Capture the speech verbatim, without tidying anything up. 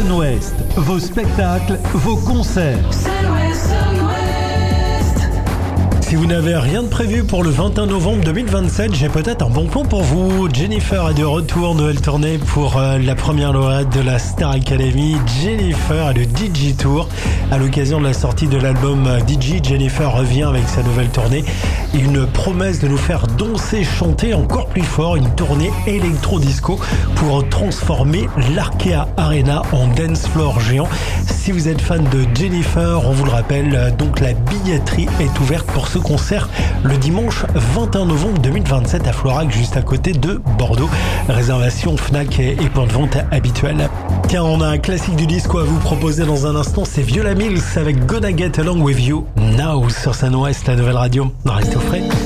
Sun-Ouest, vos spectacles, vos concerts. Sun-Ouest, Sun-Ouest. Si vous n'avez rien de prévu pour le vingt et un novembre deux mille vingt-sept, j'ai peut-être un bon plan pour vous. Jennifer est de retour, nouvelle tournée pour euh, la première lauréate de la Star Academy. Jennifer a le D J Tour. À l'occasion de la sortie de l'album D J, Jennifer revient avec sa nouvelle tournée. Une promesse de nous faire danser, chanter encore plus fort. Une tournée électro-disco pour transformer l'Arkea Arena en dance floor géant. Si vous êtes fan de Jennifer, on vous le rappelle, donc la billetterie est ouverte pour ce concert le dimanche vingt et un novembre deux mille vingt-sept à Florac, juste à côté de Bordeaux. Réservation Fnac et point de vente habituel. Tiens, on a un classique du disco à vous proposer dans un instant, c'est Viola Mills avec Gonna Get Along With You Now sur Sun-Ouest, la nouvelle radio. Restez au frais.